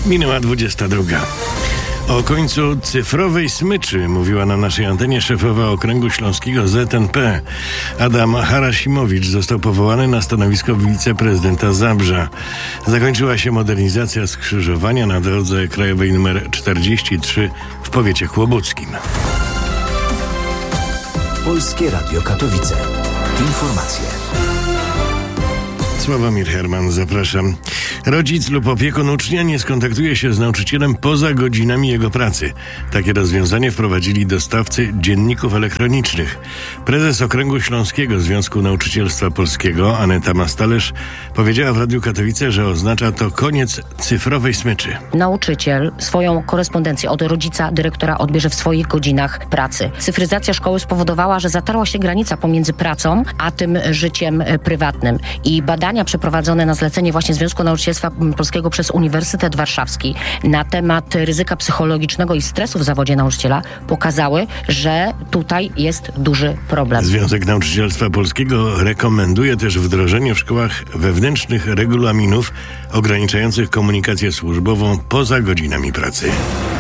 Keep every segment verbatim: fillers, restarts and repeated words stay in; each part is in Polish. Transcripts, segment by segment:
Minęła dwudziesta druga. O końcu cyfrowej smyczy mówiła na naszej antenie szefowa Okręgu Śląskiego Z N P. Adam Harasimowicz został powołany na stanowisko wiceprezydenta Zabrza. Zakończyła się modernizacja skrzyżowania na drodze krajowej nr czterdzieści trzy w powiecie kłobuckim. Polskie Radio Katowice. Informacje. Sławomir Herman, zapraszam. Rodzic lub opiekun ucznia nie skontaktuje się z nauczycielem poza godzinami jego pracy. Takie rozwiązanie wprowadzili dostawcy dzienników elektronicznych. Prezes Okręgu Śląskiego Związku Nauczycielstwa Polskiego, Aneta Mastalerz, powiedziała w Radiu Katowice, że oznacza to koniec cyfrowej smyczy. Nauczyciel swoją korespondencję od rodzica, dyrektora odbierze w swoich godzinach pracy. Cyfryzacja szkoły spowodowała, że zatarła się granica pomiędzy pracą a tym życiem prywatnym. I badania przeprowadzone na zlecenie właśnie Związku Nauczycielstwa Polskiego przez Uniwersytet Warszawski na temat ryzyka psychologicznego i stresu w zawodzie nauczyciela pokazały, że tutaj jest duży problem. Związek Nauczycielstwa Polskiego rekomenduje też wdrożenie w szkołach wewnętrznych regulaminów ograniczających komunikację służbową poza godzinami pracy.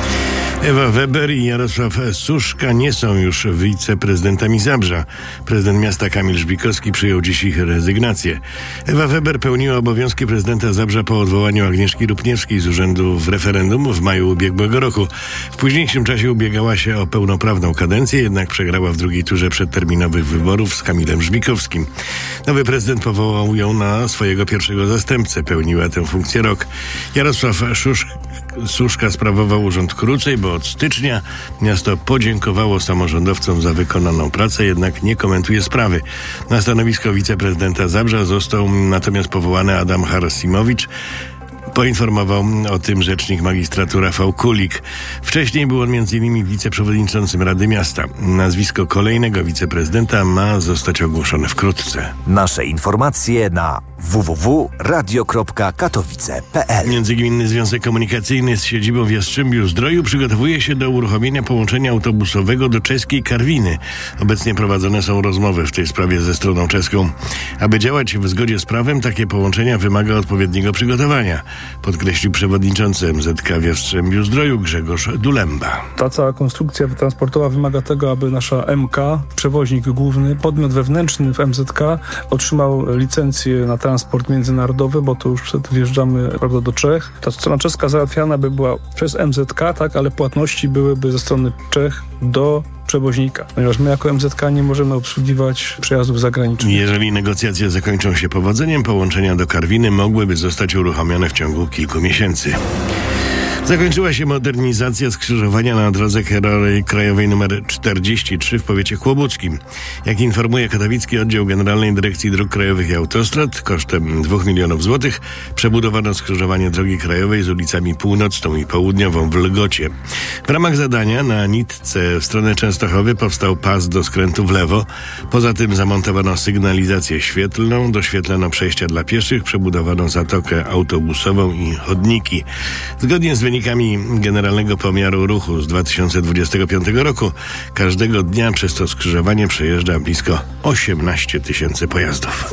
Ewa Weber i Jarosław Suszka nie są już wiceprezydentami Zabrza. Prezydent miasta Kamil Żbikowski przyjął dziś ich rezygnację. Ewa Weber pełniła obowiązki prezydenta Zabrza po odwołaniu Agnieszki Rupniewskiej z urzędu w referendum w maju ubiegłego roku. W późniejszym czasie ubiegała się o pełnoprawną kadencję, jednak przegrała w drugiej turze przedterminowych wyborów z Kamilem Żbikowskim. Nowy prezydent powołał ją na swojego pierwszego zastępcę. Pełniła tę funkcję rok. Jarosław Szusz... Suszka sprawował urząd krócej, bo od stycznia miasto podziękowało samorządowcom za wykonaną pracę, jednak nie komentuje sprawy. Na stanowisko wiceprezydenta Zabrza został natomiast powołany Adam Harasimowicz. Poinformował o tym rzecznik magistratu Rafał Kulik. Wcześniej był on między innymi wiceprzewodniczącym Rady Miasta. Nazwisko kolejnego wiceprezydenta ma zostać ogłoszone wkrótce. Nasze informacje na w w w kropka radio kropka katowice kropka p l. Międzygminny Związek Komunikacyjny z siedzibą w Jastrzębiu-Zdroju przygotowuje się do uruchomienia połączenia autobusowego do czeskiej Karwiny. Obecnie prowadzone są rozmowy w tej sprawie ze stroną czeską. Aby działać w zgodzie z prawem, takie połączenia wymaga odpowiedniego przygotowania, podkreślił przewodniczący M Z K w Jastrzębiu-Zdroju Grzegorz Dulemba. Ta cała konstrukcja transportowa wymaga tego, aby nasza M K, przewoźnik główny, podmiot wewnętrzny w M Z K otrzymał licencję na transport międzynarodowy, bo to już wtedy wjeżdżamy, prawda, do Czech. Ta strona czeska załatwiana by była przez M Z K, tak, ale płatności byłyby ze strony Czech do przewoźnika, ponieważ my jako M Z K nie możemy obsługiwać przejazdów zagranicznych. Jeżeli negocjacje zakończą się powodzeniem, połączenia do Karwiny mogłyby zostać uruchomione w ciągu kilku miesięcy. Zakończyła się modernizacja skrzyżowania na drodze krajowej nr czterdzieści trzy w powiecie kłobuckim. Jak informuje katowicki oddział Generalnej Dyrekcji Dróg Krajowych i Autostrad, kosztem dwóch milionów złotych przebudowano skrzyżowanie drogi krajowej z ulicami Północną i Południową w Lgocie. W ramach zadania na nitce w stronę Częstochowy powstał pas do skrętu w lewo. Poza tym zamontowano sygnalizację świetlną, doświetlono przejścia dla pieszych, przebudowano zatokę autobusową i chodniki. Zgodnie z wynikami Generalnego Pomiaru Ruchu z dwa tysiące dwudziestego piątego roku każdego dnia przez to skrzyżowanie przejeżdża blisko osiemnaście tysięcy pojazdów.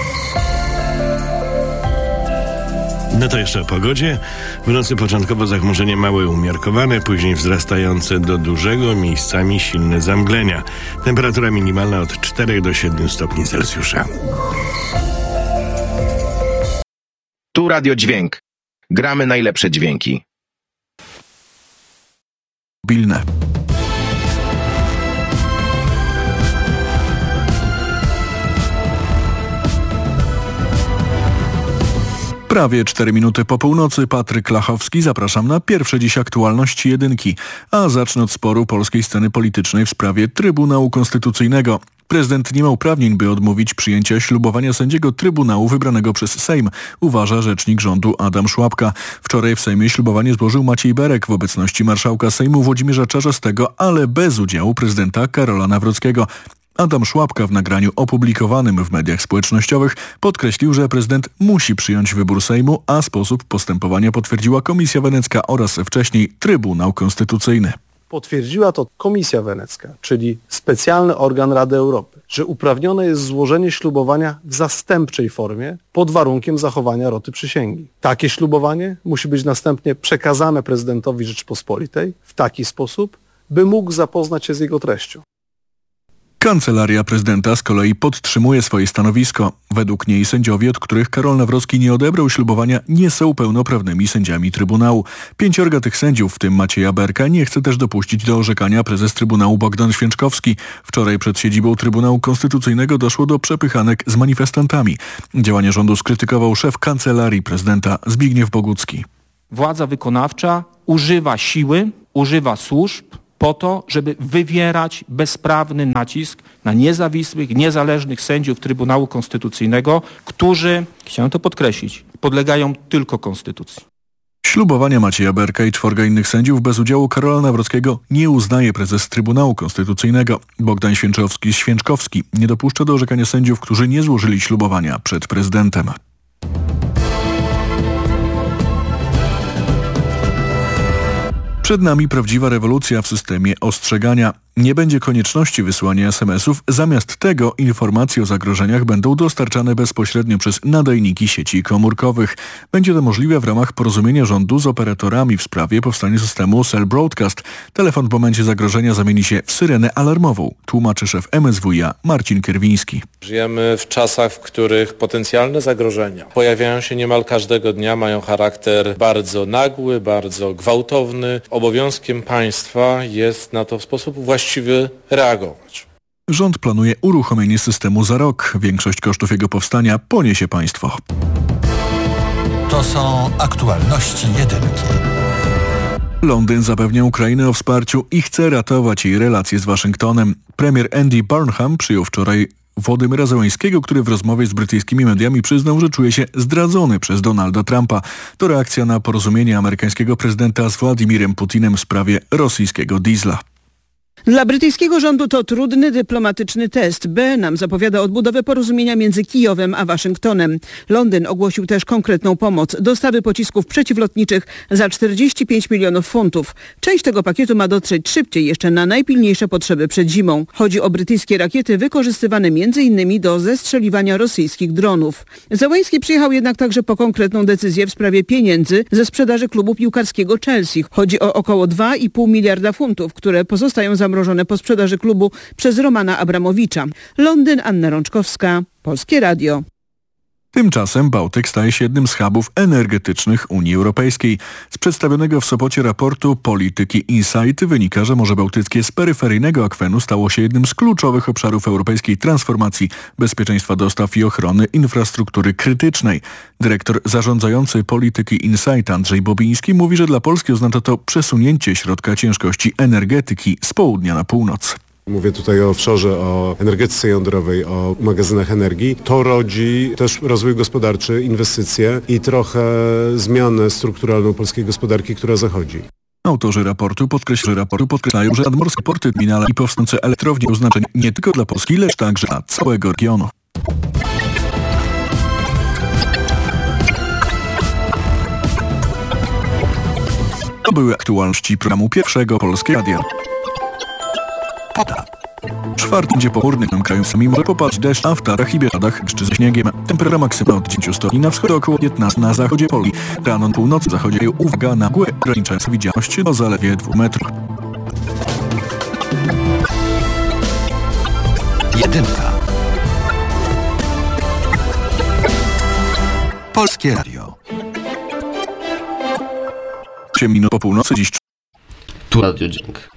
No to jeszcze o pogodzie. W nocy początkowo zachmurzenie małe umiarkowane, później wzrastające do dużego, miejscami silne zamglenia. Temperatura minimalna od czterech do siedmiu stopni Celsjusza. Tu Radio Dźwięk. Gramy najlepsze dźwięki. Mobilne. Prawie cztery minuty po północy. Patryk Lachowski. Zapraszam na pierwsze dziś aktualności jedynki. A zacznę od sporu polskiej sceny politycznej w sprawie Trybunału Konstytucyjnego. Prezydent nie ma uprawnień, by odmówić przyjęcia ślubowania sędziego Trybunału wybranego przez Sejm, uważa rzecznik rządu Adam Szłapka. Wczoraj w Sejmie ślubowanie złożył Maciej Berek w obecności marszałka Sejmu Włodzimierza Czarzastego, ale bez udziału prezydenta Karola Nawrockiego. Adam Szłapka w nagraniu opublikowanym w mediach społecznościowych podkreślił, że prezydent musi przyjąć wybór Sejmu, a sposób postępowania potwierdziła Komisja Wenecka oraz wcześniej Trybunał Konstytucyjny. Potwierdziła to Komisja Wenecka, czyli specjalny organ Rady Europy, że uprawnione jest złożenie ślubowania w zastępczej formie pod warunkiem zachowania roty przysięgi. Takie ślubowanie musi być następnie przekazane prezydentowi Rzeczypospolitej w taki sposób, by mógł zapoznać się z jego treścią. Kancelaria prezydenta z kolei podtrzymuje swoje stanowisko. Według niej sędziowie, od których Karol Nawrocki nie odebrał ślubowania, nie są pełnoprawnymi sędziami Trybunału. Pięciorga tych sędziów, w tym Macieja Berka, nie chce też dopuścić do orzekania prezes Trybunału Bogdan Święczkowski. Wczoraj przed siedzibą Trybunału Konstytucyjnego doszło do przepychanek z manifestantami. Działania rządu skrytykował szef Kancelarii prezydenta Zbigniew Bogucki. Władza wykonawcza używa siły, używa służb po to, żeby wywierać bezprawny nacisk na niezawisłych, niezależnych sędziów Trybunału Konstytucyjnego, którzy, chciałem to podkreślić, podlegają tylko Konstytucji. Ślubowania Macieja Berka i czworga innych sędziów bez udziału Karola Nawrockiego nie uznaje prezes Trybunału Konstytucyjnego. Bogdan Święczkowski nie dopuszcza do orzekania sędziów, którzy nie złożyli ślubowania przed prezydentem. Przed nami prawdziwa rewolucja w systemie ostrzegania. Nie będzie konieczności wysyłania es em esów. Zamiast tego informacje o zagrożeniach będą dostarczane bezpośrednio przez nadajniki sieci komórkowych. Będzie to możliwe w ramach porozumienia rządu z operatorami w sprawie powstania systemu Cell Broadcast. Telefon w momencie zagrożenia zamieni się w syrenę alarmową, tłumaczy szef em es wuj a Marcin Kierwiński. Żyjemy w czasach, w których potencjalne zagrożenia pojawiają się niemal każdego dnia, mają charakter bardzo nagły, bardzo gwałtowny. Obowiązkiem państwa jest na to w sposób właściwy reagować. Rząd planuje uruchomienie systemu za rok. Większość kosztów jego powstania poniesie państwo. To są aktualności jedynki. Londyn zapewnia Ukrainę o wsparciu i chce ratować jej relacje z Waszyngtonem. Premier Andy Burnham przyjął wczoraj Władimira Zełańskiego, który w rozmowie z brytyjskimi mediami przyznał, że czuje się zdradzony przez Donalda Trumpa. To reakcja na porozumienie amerykańskiego prezydenta z Władimirem Putinem w sprawie rosyjskiego diesla. Dla brytyjskiego rządu to trudny dyplomatyczny test. B nam zapowiada odbudowę porozumienia między Kijowem a Waszyngtonem. Londyn ogłosił też konkretną pomoc. Dostawy pocisków przeciwlotniczych za czterdzieści pięć milionów funtów. Część tego pakietu ma dotrzeć szybciej jeszcze na najpilniejsze potrzeby przed zimą. Chodzi o brytyjskie rakiety wykorzystywane między innymi do zestrzeliwania rosyjskich dronów. Zełański przyjechał jednak także po konkretną decyzję w sprawie pieniędzy ze sprzedaży klubu piłkarskiego Chelsea. Chodzi o około dwa i pół miliarda funtów, które pozostają zamrożone po sprzedaży klubu przez Romana Abramowicza. Londyn, Anna Rączkowska, Polskie Radio. Tymczasem Bałtyk staje się jednym z hubów energetycznych Unii Europejskiej. Z przedstawionego w Sopocie raportu Polityki Insight wynika, że Morze Bałtyckie z peryferyjnego akwenu stało się jednym z kluczowych obszarów europejskiej transformacji, bezpieczeństwa dostaw i ochrony infrastruktury krytycznej. Dyrektor zarządzający Polityki Insight Andrzej Bobiński mówi, że dla Polski oznacza to przesunięcie środka ciężkości energetyki z południa na północ. Mówię tutaj o offshore, o energetyce jądrowej, o magazynach energii. To rodzi też rozwój gospodarczy, inwestycje i trochę zmianę strukturalną polskiej gospodarki, która zachodzi. Autorzy raportu, podkreśl, raportu podkreślają, że nadmorskie porty, terminale i powstające elektrownie oznaczenie nie tylko dla Polski, lecz także dla całego regionu. To były aktualności programu Pierwszego Polskiego Radia. Czwarty będzie pochmurny w kraju, sami może popaść deszcz, a w tarach i bieszczadach deszcz ze śniegiem. Temperatura maksymalna od dziesięć stopni na wschodzie, około piętnaście na zachodzie Poli. Rano na północy zachodzie uwaga na mgłę, ograniczająca widzialność do zaledwie dwóch metrów. Jedynka. Polskie Radio. osiem minut po północy dziś. Tu Radio Dźwięk.